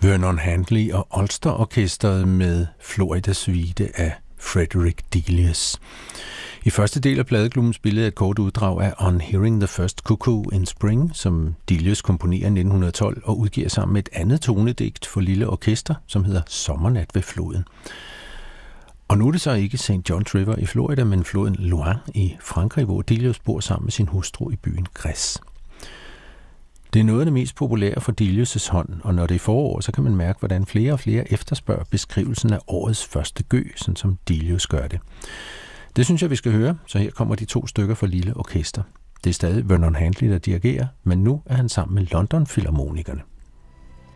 Vernon Handley og Ulster Orkestret med Florida Suite af Frederick Delius. I første del af pladeklubben spillede et kort uddrag af On Hearing the First Cuckoo in Spring, som Delius komponerer i 1912 og udgiver sammen med et andet tonedigt for lille orkester, som hedder Sommernat ved floden. Og nu er det så ikke St. John's River i Florida, men floden Loire i Frankrig, hvor Delius bor sammen med sin hustru i byen Grèce. Det er noget af det mest populære for Delius' hånd, og når det er forår, så kan man mærke, hvordan flere og flere efterspørger beskrivelsen af årets første gø, sådan som Delius gør det. Det synes jeg, vi skal høre, så her kommer de 2 stykker for lille orkester. Det er stadig Vernon Handley, der dirigerer, men nu er han sammen med London Filharmonikerne.